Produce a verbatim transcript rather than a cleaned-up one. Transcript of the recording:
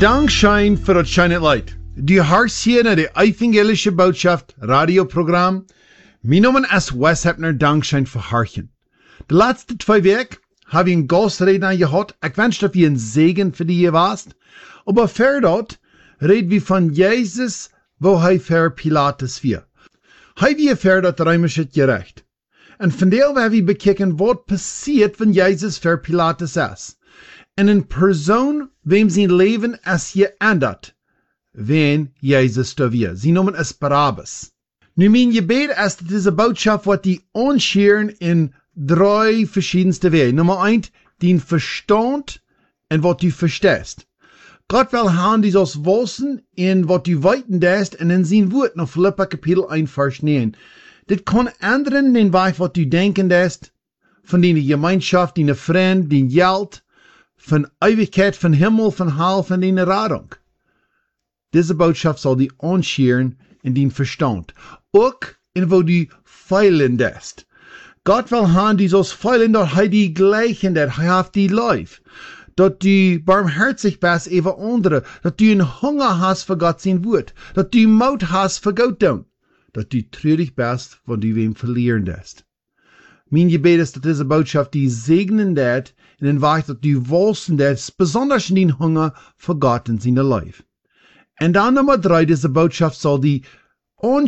Dankschein für das Shine Light. Die hörst hier naar de evangelische Botschaft radioprogramm. Mijn naam is Wes Hepner, Dankschein für Harchen. De laatste twee weken heb ik een gastredner gehad. Ik wens dat je een Segen für die je was. Aber für dat reden wir von Jesus, wo hij für Pilatus vier. Hij wie für dat römische gerecht. En vandaag werden wir bekijken wat passiert, wenn Jesus für Pilatus is. En een persoon, wem zijn leven is geändert, wenn Jesus da wir. Sie noemen es Barabbas. Nu, mijn gebed is dat deze boodschap wat die onscheren in drei verschiedenste wegen. Nummer eins, die Verstand en wat du verstehst. Gott will haben, die sollst wissen, in wat du weiten dest, en in zijn woord, nach Philippa Kapitel eins, Vers neun. Dit kann ändern den Weg, wat du denken dest, von deiner Gemeinschaft, deiner Freund, dein Geld, von Ewigkeit, von Himmel, von Hell, von deiner Radung. Diese Botschaft soll die anscheren in dein Verstand. Auch in wo du feilen dest. Gott will haben, die sollst feilen, dass er die gleichen, dass er auf die Life. Dass du barmherzig bist über andere. Dass du einen Hunger hast für Gott sein Wort. Dass du Mut hast für Gott tun. Dass du traurig bist, wenn du wem verlieren lässt. Mein Gebet ist, dass diese Botschaft die segnen wird, in den Weg, dass du wissen lässt, besonders in den Hunger für Gott in seinem Leben. Und dann Nummer drei, diese Botschaft soll die